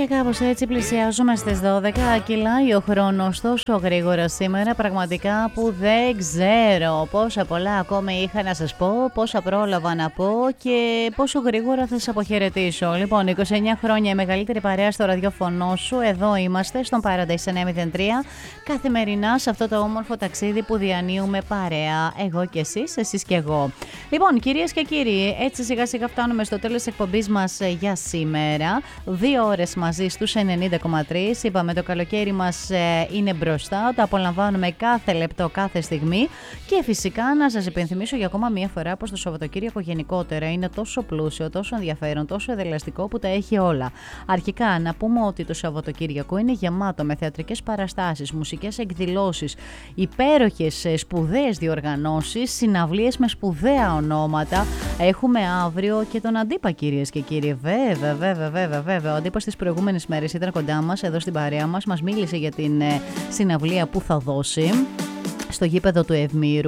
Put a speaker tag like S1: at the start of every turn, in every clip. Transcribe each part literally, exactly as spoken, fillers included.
S1: Και κάπως έτσι πλησιάζουμε στις δώδεκα. Κυλάει ο χρόνος τόσο γρήγορα σήμερα, πραγματικά που δεν ξέρω πόσα πολλά ακόμη είχα να σας πω, πόσα πρόλαβα να πω και πόσο γρήγορα θα σας αποχαιρετήσω. Λοιπόν, είκοσι εννιά χρόνια η μεγαλύτερη παρέα στο ραδιόφωνο σου. Εδώ είμαστε στον Paradise εννιακόσια τρία, καθημερινά σε αυτό το όμορφο ταξίδι που διανύουμε παρέα. Εγώ και εσείς, εσείς και εγώ. Λοιπόν, κυρίες και κύριοι, έτσι σιγά σιγά φτάνουμε στο τέλος της εκπομπής μας για σήμερα. Δύο ώρες μαζί στους ενενήντα κόμμα τρία. Είπαμε, το καλοκαίρι μας είναι μπροστά, το απολαμβάνουμε κάθε λεπτό, κάθε στιγμή. Και φυσικά να σας υπενθυμίσω για ακόμα μία φορά πως το Σαββατοκύριακο γενικότερα είναι τόσο πλούσιο, τόσο ενδιαφέρον, τόσο εδελαστικό που τα έχει όλα. Αρχικά να πούμε ότι το Σαββατοκύριακο είναι γεμάτο με θεατρικές παραστάσεις, μουσικές εκδηλώσεις, υπέροχες σπουδαίες διοργανώσεις, συναυλίες με σπουδαία ονόματα. Έχουμε αύριο και τον Αντίπα, κυρίες και κύριοι. Βέβαια, βέβαια, βέβαια, βέβαια. Ο Αντίπας τις προηγούμενες μέρες ήταν κοντά μας, εδώ στην παρέα μας. Μας μίλησε για την ε, συναυλία που θα δώσει στο γήπεδο του Ευμήρου.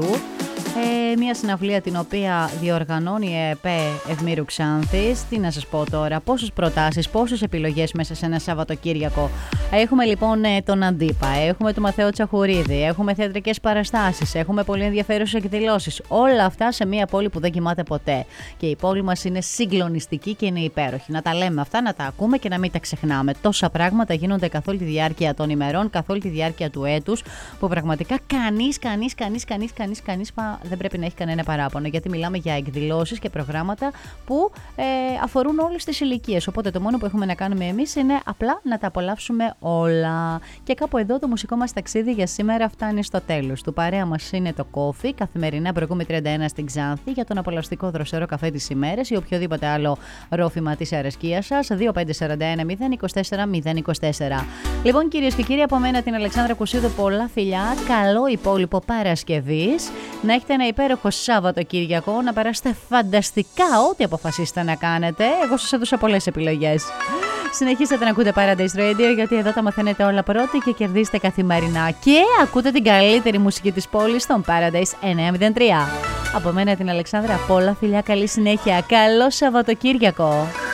S1: Ε, μια συναυλία την οποία διοργανώνει η ΕΠΕ Ευμήρου Ξάνθης. Τι να σας πω τώρα, πόσες προτάσεις, πόσες επιλογές μέσα σε ένα Σαββατοκύριακο. Έχουμε λοιπόν τον Αντίπα, έχουμε τον Μαθαίο Τσαχουρίδη, έχουμε θεατρικές παραστάσεις, έχουμε πολύ ενδιαφέρουσες εκδηλώσεις. Όλα αυτά σε μια πόλη που δεν κοιμάται ποτέ. Και η πόλη μας είναι συγκλονιστική και είναι υπέροχη. Να τα λέμε αυτά, να τα ακούμε και να μην τα ξεχνάμε. Τόσα πράγματα γίνονται καθ' όλη τη διάρκεια των ημερών, καθ' όλη τη διάρκεια του έτους, που πραγματικά κανείς, κανείς, κανείς, κανείς, κανείς, κανείς δεν πρέπει να έχει κανένα παράπονο, γιατί μιλάμε για εκδηλώσεις και προγράμματα που ε, αφορούν όλες τις ηλικίες. Οπότε το μόνο που έχουμε να κάνουμε εμείς είναι απλά να τα απολαύσουμε όλα. Και κάπου εδώ το μουσικό μας ταξίδι για σήμερα φτάνει στο τέλος. Του παρέα μας είναι το Coffee, καθημερινά προηγούμε τριάντα ένα στην Ξάνθη, για τον απολαυστικό δροσερό καφέ της ημέρας ή οποιοδήποτε άλλο ρόφημα της αρεσκίας σας. δύο πέντε τέσσερα ένα μηδέν είκοσι τέσσερα μηδέν είκοσι τέσσερα. Λοιπόν, κυρίες και κύριοι, από μένα την Αλεξάνδρα Κουσίδου, πολλά φιλιά. Καλό υπόλοιπο Παρασκευής. Να έχετε ένα υπέροχο Σαββατοκύριακο, να περάσετε φανταστικά ό,τι αποφασίσετε να κάνετε. Εγώ σας έδωσα πολλές επιλογές. Συνεχίστε να ακούτε Paradise Radio, γιατί εδώ τα μαθαίνετε όλα πρώτοι και κερδίστε καθημερινά. Και ακούτε την καλύτερη μουσική της πόλης στον Paradise εννιακόσια τρία. Από μένα την Αλεξάνδρα, πολλά φιλιά, καλή συνέχεια, καλό Σαββατοκύριακο.